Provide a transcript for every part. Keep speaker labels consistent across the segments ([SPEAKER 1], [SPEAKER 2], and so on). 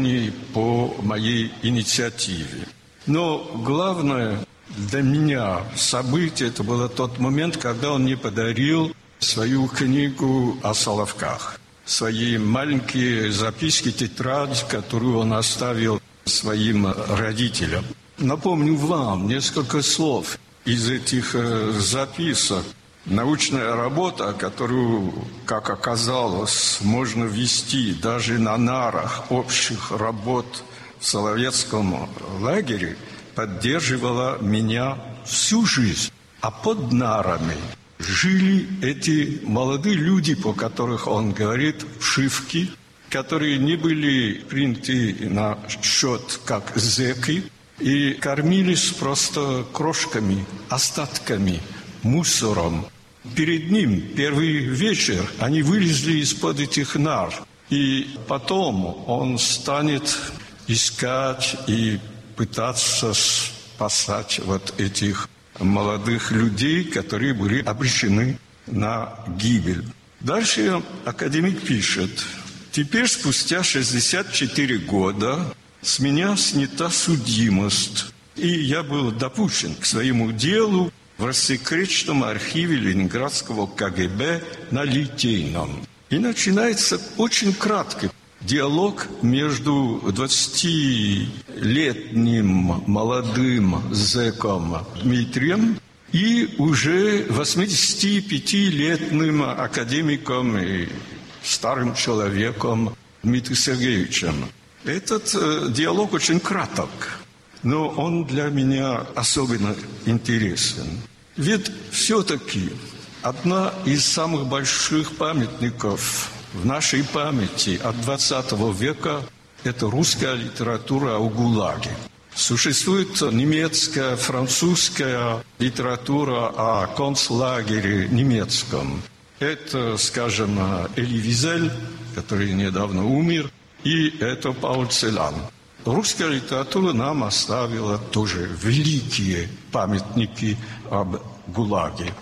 [SPEAKER 1] не по моей инициативе. Но главное для меня событие это было тот момент, когда он мне подарил свою книгу о Соловках, свои маленькие записки, тетрадь, которую он оставил своим родителям. Напомню вам несколько слов из этих записок. Научная работа, которую, как оказалось, можно вести даже на нарах общих работ в Соловецком лагере, поддерживала меня всю жизнь. А под нарами жили эти молодые люди, по которых он говорит, вшивки, которые не были приняты на счет как зэки и кормились просто крошками, остатками, мусором. Перед ним первый вечер они вылезли из-под этих нар. И потом он станет искать и пытаться спасать вот этих молодых людей, которые были обречены на гибель. Дальше академик пишет: «Теперь, спустя 64 года, с меня снята судимость, и я был допущен к своему делу в рассекреченном архиве Ленинградского КГБ на Литейном». И начинается очень краткий диалог между 20-летним молодым зэком Дмитрием и уже 85-летним академиком и старым человеком Дмитрием Сергеевичем. Этот диалог очень краток, но он для меня особенно интересен. Ведь все-таки одна из самых больших памятников в нашей памяти от XX века – это русская литература о ГУЛАГе. Существует немецкая, французская литература о концлагере немецком. Это, скажем, Эли Визель, который недавно умер, и это Пауль Целан. Русская литература нам оставила тоже великие памятники об ГУЛАГе.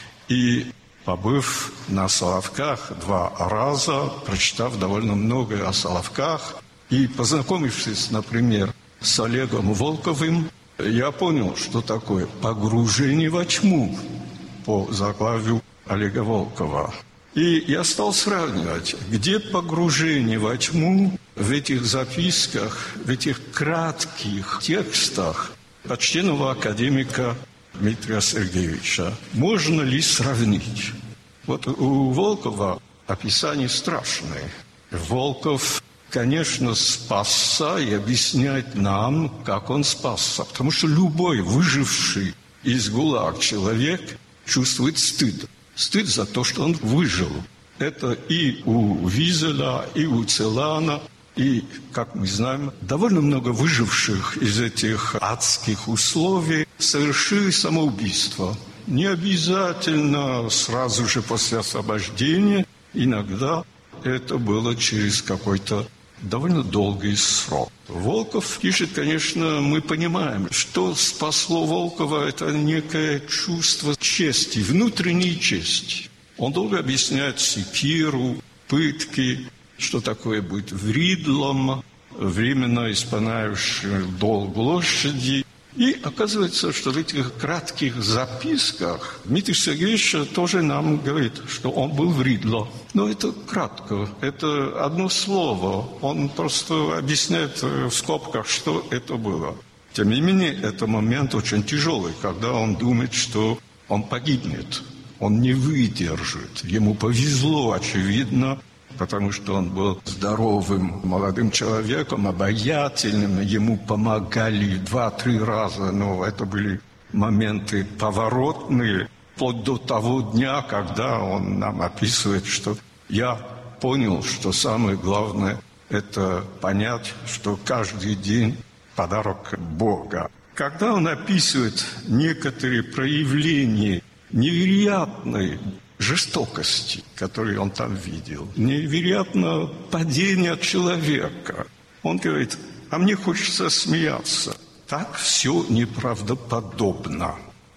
[SPEAKER 1] И побыв на Соловках 2 раза, прочитав довольно много о Соловках и познакомившись, например, с Олегом Волковым, я понял, что такое погружение во тьму по заглавию Олега Волкова. И я стал сравнивать, где погружение во тьму в этих записках, в этих кратких текстах почтенного академика Дмитрия Сергеевича. Можно ли сравнить? Вот у Волкова описание страшное. Волков, конечно, спасся и объясняет нам, как он спасся. Потому что любой выживший из ГУЛАГ человек чувствует стыд. Стыд за то, что он выжил. Это и у Визеля, и у Целана, и, как мы знаем, довольно много выживших из этих адских условий совершили самоубийство. Не обязательно сразу же после освобождения. Иногда это было через какой-то довольно долгий срок. Волков пишет, конечно, мы понимаем, что спасло Волкова – это некое чувство чести, внутренней чести. Он долго объясняет секиру, пытки, что такое быть вридлом, временно исполняющим долг лошади. И оказывается, что в этих кратких записках Дмитрий Сергеевич тоже нам говорит, что он был вридло. Но это кратко, это одно слово. Он просто объясняет в скобках, что это было. Тем не менее, это момент очень тяжелый, когда он думает, что он погибнет, он не выдержит. Ему повезло, очевидно, потому что он был здоровым молодым человеком, обаятельным, ему помогали 2-3 раза, но это были моменты поворотные, вплоть до того дня, когда он нам описывает, что я понял, что самое главное – это понять, что каждый день подарок Бога. Когда он описывает некоторые проявления невероятной жестокости, которую он там видел, невероятное падение человека. Он говорит, а мне хочется смеяться. Так все неправдоподобно.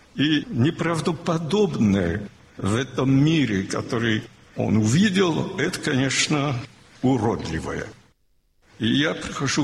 [SPEAKER 1] И неправдоподобное в этом мире, который он увидел, это, конечно, уродливое. И я прихожу